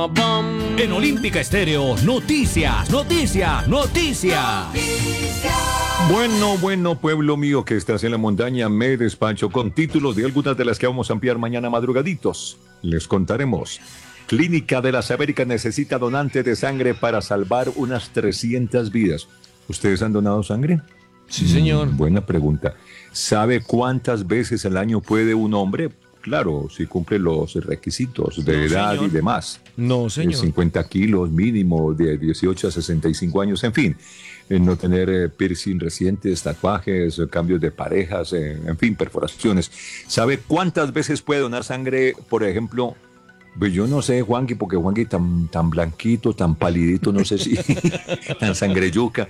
En Olímpica Estéreo, noticias. Bueno, pueblo mío que estás en la montaña, me despacho con títulos de algunas de las que vamos a ampliar mañana madrugaditos. Les contaremos. Clínica de las Américas necesita donante de sangre para salvar unas 300 vidas. ¿Ustedes han donado sangre? Sí, señor. Buena pregunta. ¿Sabe cuántas veces al año puede un hombre? Claro, si cumple los requisitos de edad señor. y demás. No, señor. 50 kilos mínimo, de 18 a 65 años, en fin. No tener piercing recientes, tatuajes, cambios de parejas, en fin, perforaciones. ¿Sabe cuántas veces puede donar sangre, por ejemplo? Pues yo no sé, Juanqui, porque Juanqui tan blanquito, tan palidito, no sé si tan sangreyuca.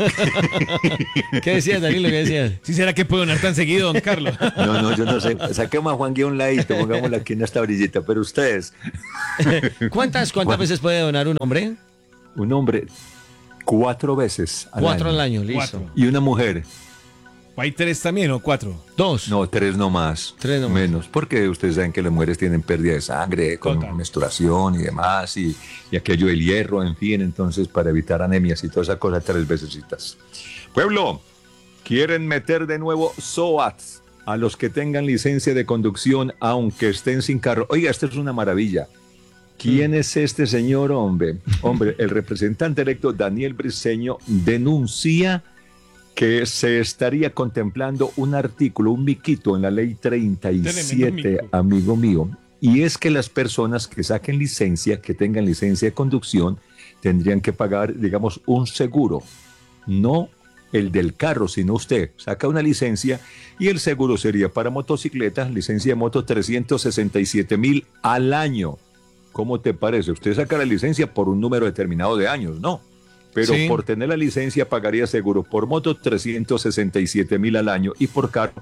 ¿Qué decías, Danilo? ¿Qué decías? ¿Sí será que puede donar tan seguido, don Carlos? No, yo no sé. Saquemos a Juanqui a un ladito, pongámosla aquí en esta brillita. Pero ustedes. ¿Cuántas veces puede donar un hombre? Un hombre, 4 veces al 4 año. al año, listo. 4. Y una mujer, ¿Hay 3 también o 4? 2. no, 3 no más. 3 no más. Menos, porque ustedes saben que las mujeres tienen pérdida de sangre con Total. menstruación y demás, y aquello del hierro, en fin, entonces para evitar anemias y toda esa cosa, 3 vecesitas. Pueblo, quieren meter de nuevo SOAT a los que tengan licencia de conducción aunque estén sin carro. Oiga, esto es una maravilla. ¿Quién es este señor, hombre? Hombre, el representante electo Daniel Briceño denuncia que se estaría contemplando un artículo, un miquito en la ley 37, mico. amigo mío, y es que las personas que saquen licencia, que tengan licencia de conducción, tendrían que pagar, digamos, un seguro, no el del carro, sino usted saca una licencia y el seguro sería para motocicletas, licencia de moto 367,000 al año. ¿Cómo te parece? Usted saca la licencia por un número determinado de años, ¿no? Pero Sí. por tener la licencia pagaría seguro por moto 367,000 al año y por carro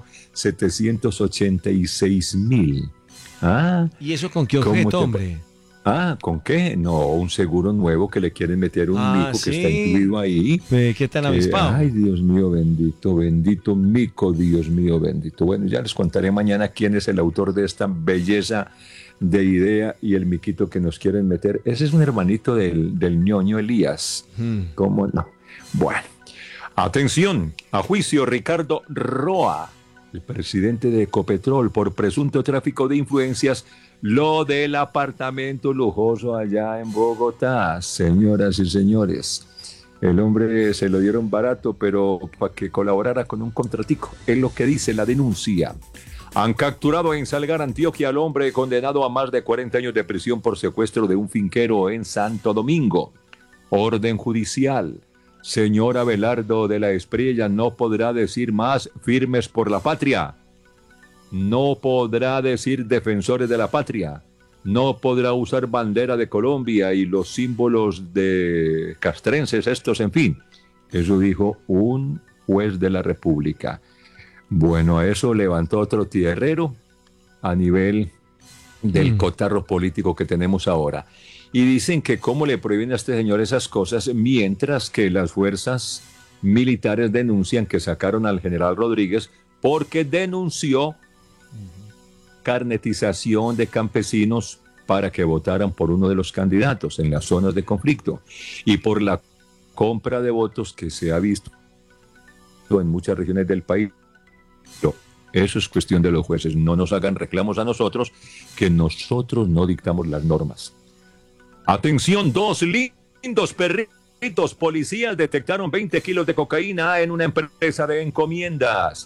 786,000. Ah, ¿Y eso con qué ¿Cómo objeto, te- hombre? ¿con qué? No, un seguro nuevo que le quieren meter un mico que está sí. incluido ahí. ¿Qué tan avispado? Ay, Dios mío bendito, bendito mico, Dios mío bendito. Bueno, ya les contaré mañana quién es el autor de esta belleza de idea y el miquito que nos quieren meter. Ese es un hermanito del ñoño Elías. ¿Cómo no? Bueno, atención, a juicio Ricardo Roa, el presidente de Ecopetrol, por presunto tráfico de influencias, lo del apartamento lujoso allá en Bogotá. Señoras y señores, el hombre se lo dieron barato, pero para que colaborara con un contratico. Es lo que dice la denuncia. Han capturado en Salgar, Antioquia, al hombre condenado a más de 40 años de prisión por secuestro de un finquero en Santo Domingo. Orden judicial. Señor Abelardo de la Espriella no podrá decir más firmes por la patria. No podrá decir defensores de la patria. No podrá usar bandera de Colombia y los símbolos de castrenses estos, en fin. Eso dijo un juez de la República. Bueno, a eso levantó otro tierrero a nivel del cotarro político que tenemos ahora. Y dicen que cómo le prohíben a este señor esas cosas, mientras que las fuerzas militares denuncian que sacaron al general Rodríguez porque denunció carnetización de campesinos para que votaran por uno de los candidatos en las zonas de conflicto y por la compra de votos que se ha visto en muchas regiones del país. Eso es cuestión de los jueces. No nos hagan reclamos a nosotros, que nosotros no dictamos las normas. Atención, 2 lindos perritos policías detectaron 20 kilos de cocaína en una empresa de encomiendas.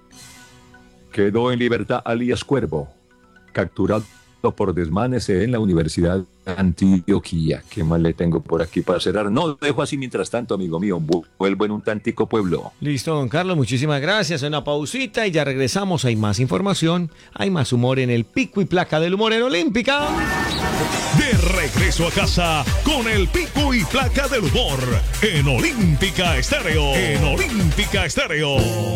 Quedó en libertad alias Cuervo, capturado por desmanes en la Universidad de Antioquia. ¿Qué más le tengo por aquí para cerrar? No, dejo así mientras tanto, amigo mío. Vuelvo en un tantico, pueblo. Listo, don Carlos, muchísimas gracias. Una pausita y ya regresamos. Hay más información, hay más humor en el Pico y Placa del Humor en Olímpica. De regreso a casa con el Pico y Placa del Humor en Olímpica Estéreo. En Olímpica Estéreo.